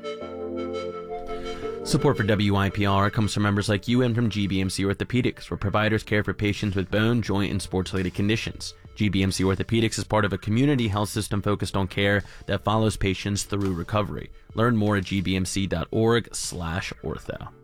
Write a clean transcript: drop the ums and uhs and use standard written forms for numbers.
Support for WIPR comes from members like you and from GBMC Orthopedics, where providers care for patients with bone, joint, and sports-related conditions. GBMC Orthopedics is part of a community health system focused on care that follows patients through recovery. Learn more at gbmc.org/ortho.